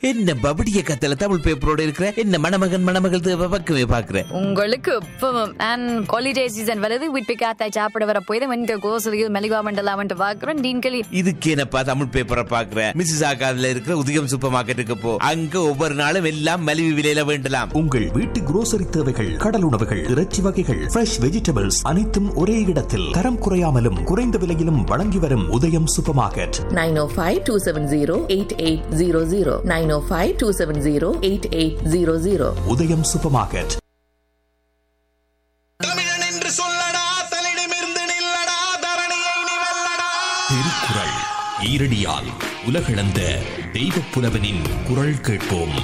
என்ன பபடிய கத்தல தமிழ் பேப்பரோட இருக்கிற என்ன மணமகள் தேவை பக்கமே பாக்குறேன். உங்களுக்கு இப்பவும் அண்ட் ஹாலிடே சீசன் வருது வீட்டு காத்தாய் சாப்பிட வர போய் வெண்ட கோசலியில் மெலிவா மண்டலாம் பாக்குறேன். டீன்களி இதுக்கு என்னப்பா தமிழ் பேப்பரை பாக்குறேன். மிஸ்ஸஸ் ஆகாதுல இருக்கிற உதயம் சூப்பர் மார்க்கெட்டுக்கு போ, அங்க ஒவ்வொரு நாளும் எல்லாம் மலிவு விலையில வேண்டலாம். உங்கள் வீட்டு குரோசரி தேவைகள், கடல் உணவுகள், இறைச்சி வகைகள், ஃப்ரெஷ் வெஜிடபிள்ஸ் அனைத்தும் ஒரே இடத்தில் தரம் குறையாமலும் குறைந்த விலையிலும் வழங்கி வரும் உதயம் சூப்பர் மார்க்கெட். 905-270-8800 905-270-8800 உதயம் சூப்பர் மார்க்கெட். தமிழன் என்று சொல்லடா, தலிடமிருந்து நில்லடா, தரணியை நீ வெல்லடா. திருக்குறள் ஈரடியால் உலகளந்த தெய்வப் புலவனின் குரல் கேட்போம்.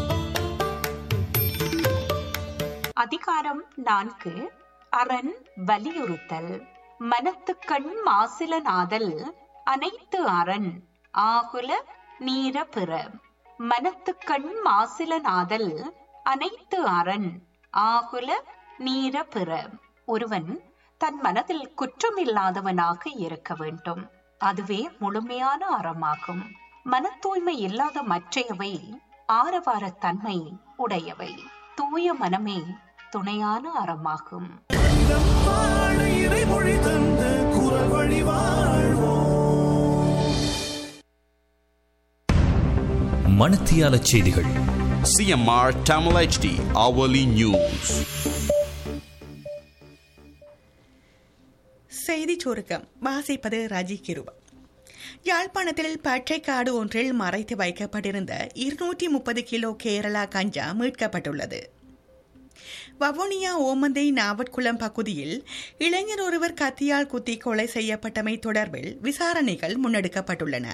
அதிகாரம் 4. அரண் வலியுறுத்தல். மனத்துக்கண் மாசில நாதல் அனைத்து அரண் ஆகுல நீர பிற. மனத்துக்கண் மாசில நாதல் அனைத்து அரண் ஆகுல நீர பிற. ஒருவன் தன் மனதில் குற்றமில்லாதவனாக இருக்க வேண்டும். அதுவே முழுமையான அறமாகும். மன தூய்மை இல்லாத மற்றையவை ஆரவார தன்மை உடையவை. தூய மனமே துணையான அறமாகும். மணத்தியால செய்திகள். CMR Tamil HD Hourly News. செய்தி சுருக்கம் வாசிப்பது ராஜி கிருபா. யாழ்ப்பாணத்தில் பற்றைக்காடு ஒன்றில் மறைத்து வைக்கப்பட்டிருந்த 230 கிலோ கேரளா கஞ்சா மீட்கப்பட்டுள்ளது. வவுனியா ஓமந்தை நாவட்குளம் பகுதியில் இளைஞர் ஒருவர் கத்தியால் குத்தி கொலை செய்யப்பட்டமை தொடர்பில் விசாரணைகள் முன்னெடுக்கப்பட்டுள்ளன.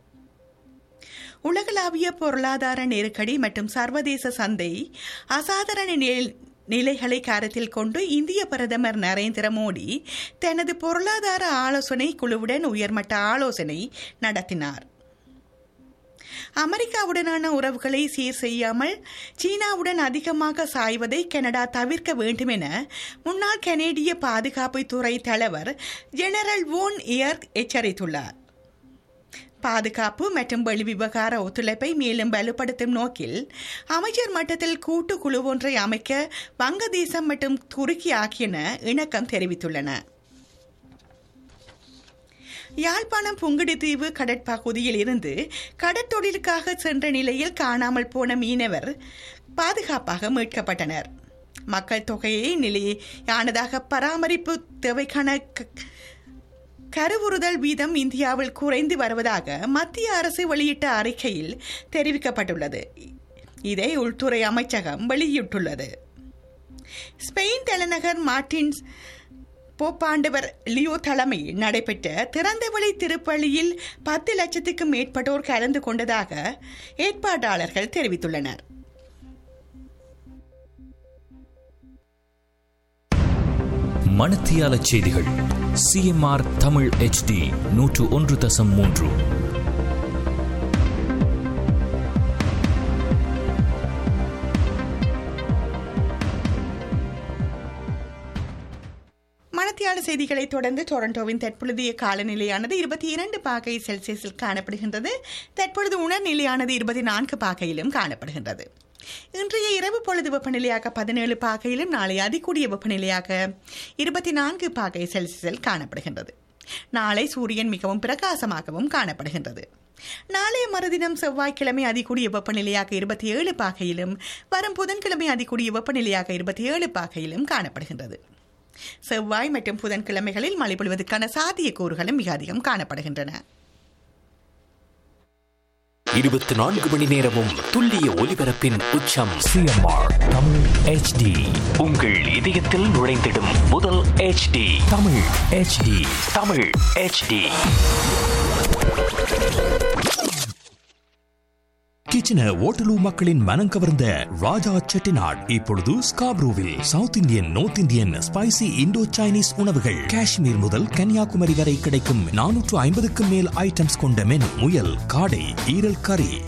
உலகளாவிய பொருளாதார நெருக்கடி மற்றும் சர்வதேச சந்தை அசாதாரண நிலைகளை கருத்தில் கொண்டு இந்திய பிரதமர் நரேந்திர மோடி தனது பொருளாதார ஆலோசனை குழுவுடன் உயர்மட்ட ஆலோசனை நடத்தினார். அமெரிக்காவுடனான உறவுகளை சீர் செய்யாமல் சீனாவுடன் அதிகமாக சாய்வதை கனடா தவிர்க்க வேண்டும் என முன்னாள் கனேடிய பாதுகாப்புத்துறை தலைவர் ஜெனரல் வோன் இயர் எச்சரித்துள்ளார். பாதுகாப்பு மற்றும் வெளிவிவகார ஒத்துழைப்பை மேலும் வலுப்படுத்தும் நோக்கில் அமைச்சர் மட்டத்தில் கூட்டுக்குழு ஒன்றை அமைக்க வங்கதேசம் மற்றும் துருக்கி ஆகியன இணக்கம் தெரிவித்துள்ளன. யாழ்ப்பாணம் புங்குடுதீவு கடற்பகுதியில் இருந்து கடற்தொழிலுக்காக சென்ற நிலையில் காணாமல் போன மீனவர் பாதுகாப்பாக மீட்கப்பட்டனர். மக்கள் தொகையை நிலையானதாக பராமரிப்பு தேவைக்கான கருவுறுதல் வீதம் இந்தியாவில் குறைந்து வருவதாக மத்திய அரசு வெளியிட்ட அறிக்கையில் தெரிவிக்கப்பட்டுள்ளது. இதை உள்துறை அமைச்சகம் வெளியிட்டுள்ளது. ஸ்பெயின் தலைநகர் மார்டின்ஸ் போப்பாண்டவர் லியோ தலைமையில் நடைபெற்ற திறந்தவெளி திருப்பலியில் 10 லட்சத்துக்கும் மேற்பட்டோர் கலந்து கொண்டதாக ஏற்பாட்டாளர்கள் தெரிவித்துள்ளனர். மணத்தியால செய்திகள். CMR Tamil HD 101.3. மணத்தியால செய்திகளை தொடர்ந்து டொரண்டோவின் தற்பொழுதைய காலநிலையானது 22 பாகை செல்சியஸில் காணப்படுகின்றது. தற்பொழுது உணர்நிலையானது 24 பாகையிலும் காணப்படுகின்றது. இன்றைய இரவு பொழுது வெப்பநிலையாக 17 பாகையிலும் நாளை அதிகூடிய வெப்பநிலையாக 24 பாகை செல்சியஸில் காணப்படுகின்றது. நாளை சூரியன் மிகவும் பிரகாசமாகவும் காணப்படுகின்றது. நாளைய மறுதினம் செவ்வாய்க்கிழமை அதிகூடிய வெப்பநிலையாக 27 பாகையிலும் வரும் புதன்கிழமை அதிகூடிய வெப்பநிலையாக 27 பாகையிலும் காணப்படுகின்றது. செவ்வாய் மற்றும் புதன்கிழமைகளில் மழை பொழிவதற்கான சாத்தியக்கூறுகளும் மிக அதிகம் காணப்படுகின்றன. 24 மணி நேரமும் துல்லிய ஒலிபரப்பின் உச்சம். CMR Tamil HD. உங்கள் இதயத்தில் நுழைந்திடும் முதல் HD. Tamil HD. Tamil HD. Kitchener ஓட்டலூ மக்களின் மனம் கவர்ந்த ராஜா செட்டிநாட் இப்பொழுது ஸ்காப்ரூவில் south Indian, north Indian, spicy Indo Chinese உணவுகள் காஷ்மீர் முதல் கன்னியாகுமரி வரை கிடைக்கும் 450க்கும் மேல் ஐட்டம்ஸ் கொண்ட மெனு. முயல், காடை, ஈரல் கறி,